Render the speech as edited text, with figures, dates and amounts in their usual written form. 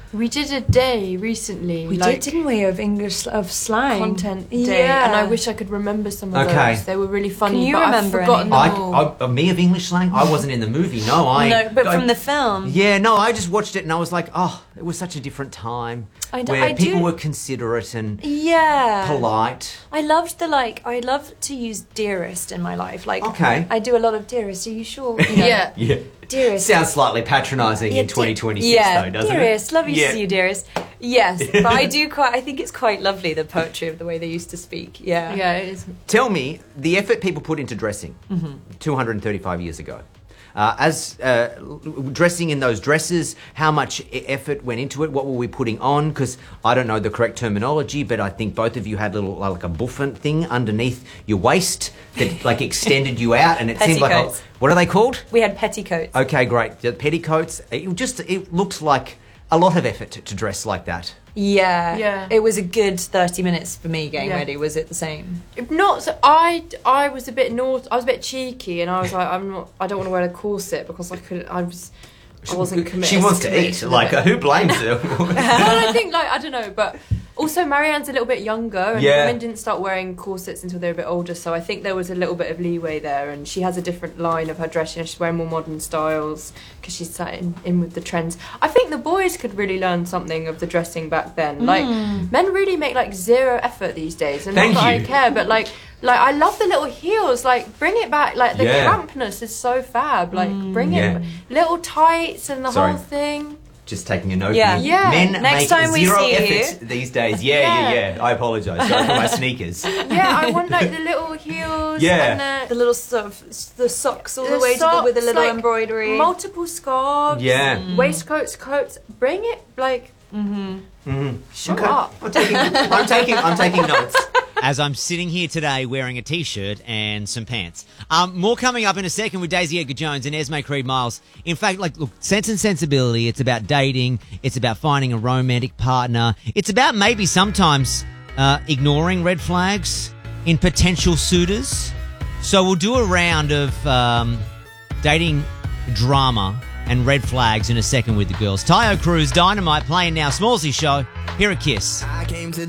We did a day recently. We did, didn't we, of English, of slang? Content day. Yeah. And I wish I could remember some of Okay. those. They were really funny, Can you but remember I've forgotten any? them all. Me of English slang? I wasn't in the movie, no. No, but from the film. Yeah, no, I just watched it and I was like, oh, it was such a different time where people were considerate and polite. I loved I love to use dearest in my life. Like, okay. I do a lot of dearest. Are you sure? You know, Yeah. Dearest. Sounds slightly patronising in 2026 though, doesn't dearest. it? Love you to see you, dearest. Yes, but I think it's quite lovely, the poetry of the way they used to speak. Yeah. Yeah, it is. Tell me, the effort people put into dressing 235 years ago. Dressing in those dresses, how much effort went into it? What were we putting on? Because I don't know the correct terminology, but I think both of you had like a bouffant thing underneath your waist that like extended you out, and it seemed like what are they called? We had petticoats. Okay, great. The petticoats. It looked like a lot of effort to dress like that. Yeah. It was a good 30 minutes for me getting ready. Was it the same? Not so. I was a bit naughty. I was a bit cheeky, and I was like, I don't want to wear a corset because I wasn't committed. She wants to eat. Like, who blames her? Well, I think, like, I don't know, but also Marianne's a little bit younger, and women didn't start wearing corsets until they were a bit older, so I think there was a little bit of leeway there, and she has a different line of her dress. You know, she's wearing more modern styles because she's sat in with the trends. I think the boys could really learn something of the dressing back then. Like, men really make, like, zero effort these days, and not that I care, but, like, I love the little heels. Like, bring it back. Like, the campness is so fab. Like, bring it. Little tights and the whole thing. Just taking a note. Yeah. Men Next make time we zero see effort these days. Yeah. I apologise. Sorry for my sneakers. Yeah, I want like the little heels. Yeah. And the little sort of the socks all the way socks, with the little like, embroidery. Multiple scarves. Yeah. Waistcoats, coats. Bring it. Like. Shut up. I'm taking notes. As I'm sitting here today wearing a T-shirt and some pants. More coming up in a second with Daisy Edgar-Jones and Esme Creed-Miles. In fact, look, Sense and Sensibility, it's about dating. It's about finding a romantic partner. It's about maybe sometimes ignoring red flags in potential suitors. So we'll do a round of dating drama and red flags in a second with the girls. Taio Cruz, Dynamite, playing now. Smallsy Show, here at Kiss.